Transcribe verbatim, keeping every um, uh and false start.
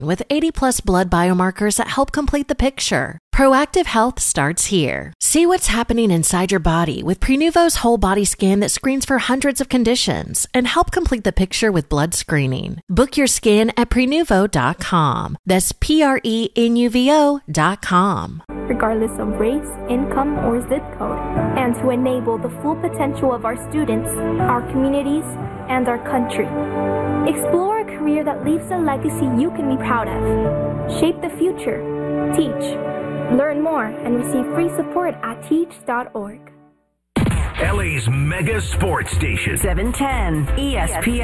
with eighty plus blood biomarkers that help complete the picture. Proactive Health starts here. See what's happening inside your body with Prenuvo's whole body scan that screens for hundreds of conditions and help complete the picture with blood screening. Book your scan at prenuvo dot com. That's P R E N U V O dot com. Regardless of race, income, or zip code, and to enable the full potential of our students, our communities, and our country. Explore a career that leaves a legacy you can be proud of. Shape the future. Teach. Learn more and receive free support at teach dot org. L A's mega sports station. seven ten E S P N.